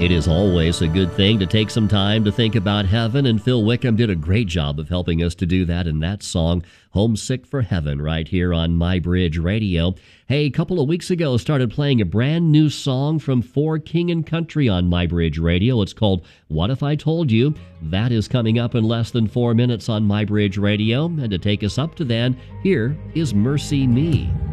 It is always a good thing to take some time to think about heaven, and Phil Wickham did a great job of helping us to do that in that song, Homesick for Heaven, right here on My Bridge Radio. Hey, a couple of weeks ago, started playing a brand new song from For King and Country on My Bridge Radio. It's called What If I Told You? That is coming up in less than 4 minutes on My Bridge Radio. And to take us up to then, here is Mercy Me.